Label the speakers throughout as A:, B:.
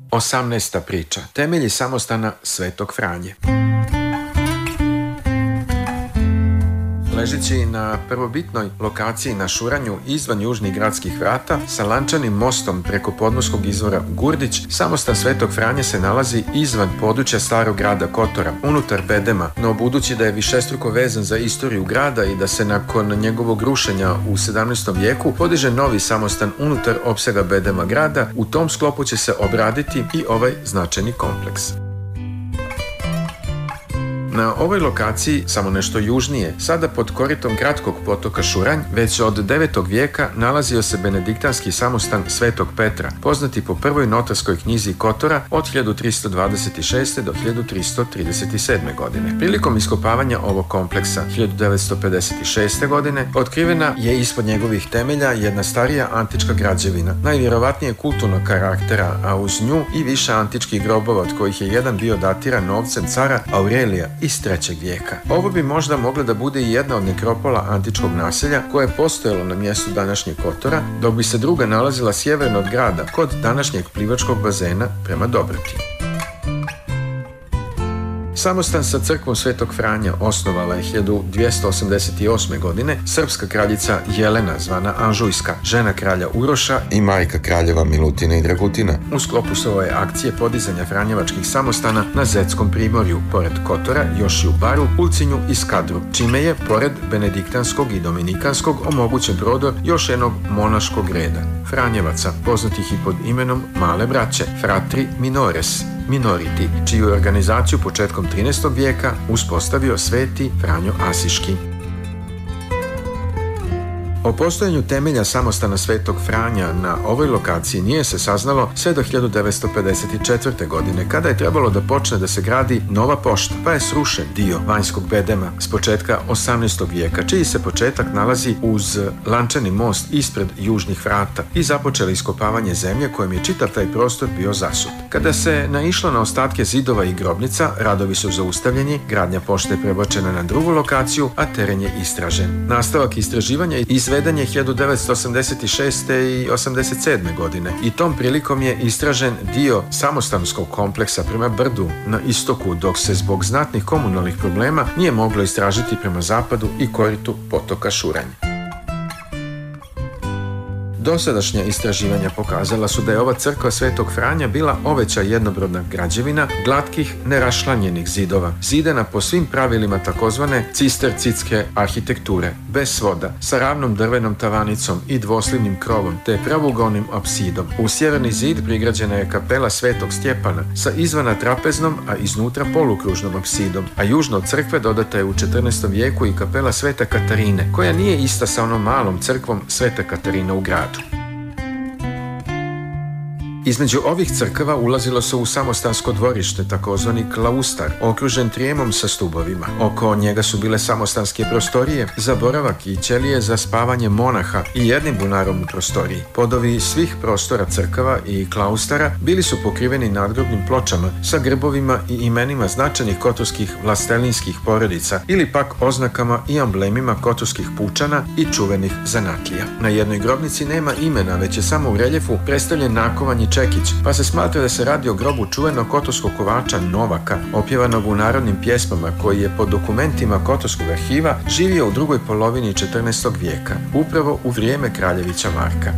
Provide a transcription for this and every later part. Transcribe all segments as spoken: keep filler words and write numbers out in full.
A: osamnaesta priča. Temelji samostana Svetog Franje. Ležeći na prvobitnoj lokaciji na Šuranju izvan južnih gradskih vrata sa lančanim mostom preko podmorskog izvora Gurdić, samostan Svetog Franje se nalazi izvan područja starog grada Kotora, unutar bedema, no budući da je višestruko vezan za istoriju grada i da se nakon njegovog rušenja u sedamnaestom vijeku podiže novi samostan unutar opsega bedema grada, u tom sklopu će se obraditi i ovaj značajni kompleks. Na ovoj lokaciji, samo nešto južnije, sada pod koritom kratkog potoka Šuranj, već od devetog vijeka nalazio se benediktanski samostan Svetog Petra, poznati po prvoj notarskoj knjizi Kotora od hiljadu tristo dvadeset šeste do hiljadu tristo trideset sedme. godine. Prilikom iskopavanja ovog kompleksa hiljadu devetsto pedeset šeste. godine otkrivena je ispod njegovih temelja jedna starija antička građevina, najvjerovatnije kulturnog karaktera, a uz nju i više antičkih grobova, od kojih je jedan bio datiran novcem cara Aurelija iz trećeg vijeka. Ovo bi možda mogla da bude i jedna od nekropola antičkog naselja koje je postojalo na mjestu današnjeg Kotora, dok bi se druga nalazila sjeverno od grada, kod današnjeg plivačkog bazena prema Dobroti. Samostan sa crkvom Svetog Franja osnovala je hiljadu dvjesto osamdeset osme. godine srpska kraljica Jelena, zvana Anžujska, žena kralja Uroša i majka kraljeva Milutina i Dragutina, u sklopu svoje akcije podizanja franjevačkih samostana na Zetskom primorju, pored Kotora, još i u Baru, Ulcinju i Skadru, čime je, pored benediktanskog i dominikanskog, omogućen prodor još jednog monaškog reda, Franjevaca, poznatih i pod imenom Male braće, Fratri Minores, Minoriti, čiju je organizaciju početkom trinaestog vijeka uspostavio Sveti Franjo Asiški. O postojanju temelja samostana Svetog Franja na ovoj lokaciji nije se saznalo sve do hiljadu devetsto pedeset četvrte. godine, kada je trebalo da počne da se gradi nova pošta, pa je srušen dio vanjskog bedema s početka osamnaestog vijeka, čiji se početak nalazi uz lančani most ispred južnih vrata, i započelo iskopavanje zemlje kojem je čitav taj prostor bio zasut. Kada se naišlo na ostatke zidova i grobnica, radovi su zaustavljeni, gradnja pošte je prebačena na drugu lokaciju, a teren je istražen. Nastavak istraživanja izveden je hiljadu devetsto osamdeset šeste. i osamdeset sedme. godine i tom prilikom je istražen dio samostanskog kompleksa prema brdu na istoku, dok se zbog znatnih komunalnih problema nije moglo istražiti prema zapadu i koritu potoka Šuranj. Dosadašnja istraživanja pokazala su da je ova crkva Svetog Franja bila oveća jednobrodna građevina glatkih, nerašlanjenih zidova, zidana po svim pravilima takozvane cistercitske arhitekture, bez svoda, sa ravnom drvenom tavanicom i dvoslivnim krovom, te pravougolnim apsidom. U sjeverni zid prigrađena je kapela Svetog Stjepana sa izvana trapeznom, a iznutra polukružnom apsidom, a južno od crkve dodata je u četrnaestom vijeku i kapela Svete Katarine, koja nije ista sa onom malom crkvom Svete Katarine u gradu. Između ovih crkava ulazilo se u samostansko dvorište, takozvani klaustar, okružen trijemom sa stubovima. Oko njega su bile samostanske prostorije za boravak i ćelije za spavanje monaha i jednim bunarom u prostoriji. Podovi svih prostora crkava i klaustara bili su pokriveni nadgrobnim pločama sa grbovima i imenima značajnih kotorskih vlastelinskih porodica ili pak oznakama i amblemima kotorskih pučana i čuvenih zanatlija. Na jednoj grobnici nema imena, već je samo u reljefu predstavljen nakovan i čekić, pa se smatra da se radi o grobu čuvenog kotorskog kovača Novaka, opjevanog u narodnim pjesmama, koji je po dokumentima Kotorskog arhiva živio u drugoj polovini četrnaestog vijeka, upravo u vrijeme kraljevića Marka.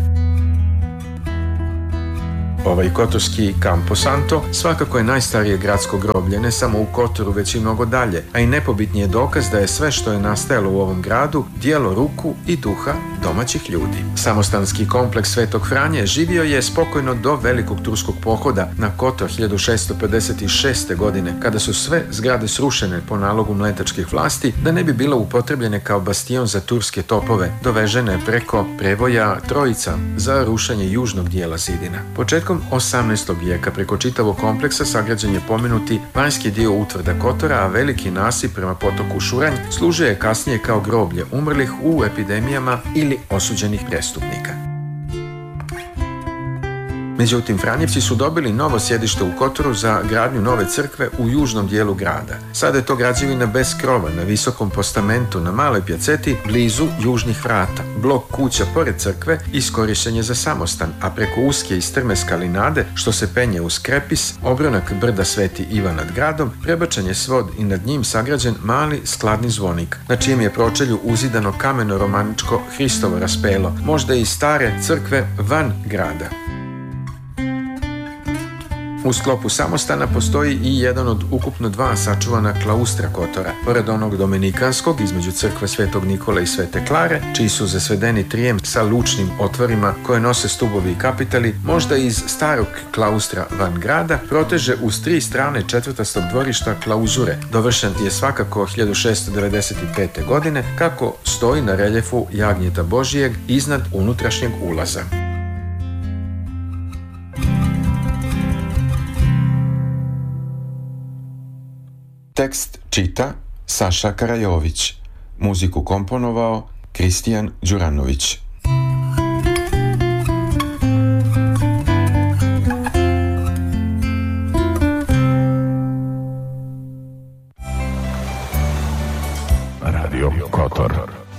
A: Ovaj kotorski Camposanto svakako je najstarije gradsko groblje, ne samo u Kotoru, već i mnogo dalje, a i nepobitni je dokaz da je sve što je nastajalo u ovom gradu djelo ruku i duha domaćih ljudi. Samostanski kompleks Svetog Franje živio je spokojno do velikog turskog pohoda na Kotor hiljadu šesto pedeset šeste. godine, kada su sve zgrade srušene po nalogu mletačkih vlasti da ne bi bile upotrebljene kao bastion za turske topove, dovežene preko prevoja Trojica za rušenje južnog dijela zidina. Početkom osamnaestog vijeka preko čitavog kompleksa sagrađen je pomenuti vanjski dio utvrda Kotora, a veliki nasip prema potoku Šuranj služio je kasnije kao groblje umrlih u epidemijama ili osuđenih prestupnika. Međutim, Franjevci su dobili novo sjedište u Kotoru za gradnju nove crkve u južnom dijelu grada. Sada je to građevina bez krova na visokom postamentu na maloj pjaceti blizu južnih vrata. Blok kuća pored crkve iskorišten je za samostan, a preko uske i strme skalinade, što se penje uz Krepis, obronak brda Sveti Ivan nad gradom, prebačen je svod i nad njim sagrađen mali skladni zvonik, na čijem je pročelju uzidano kameno-romaničko Hristovo raspelo, možda i stare crkve van grada. U sklopu samostana postoji i jedan od ukupno dva sačuvana klaustra Kotora, pored onog dominikanskog između crkve Svetog Nikole i Svete Klare, čiji su zasvedeni trijem sa lučnim otvorima koje nose stubovi i kapiteli, možda iz starog klaustra van grada, proteže uz tri strane četvrtastog dvorišta klauzure. Dovršen je svakako hiljadu šessto devedeset pete. godine, kako stoji na reljefu Jagnjeta Božijeg iznad unutrašnjeg ulaza. Tekst čita Saša Karajović, muziku komponovao Kristijan Đuranović.
B: Radio Kotor.